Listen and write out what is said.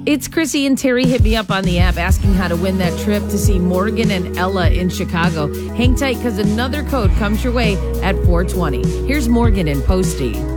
It's Chrissy and Terry. Hit me up on the app asking how to win that trip to see Morgan and Ella in Chicago. Hang tight because another code comes your way at 420. Here's Morgan and Posty.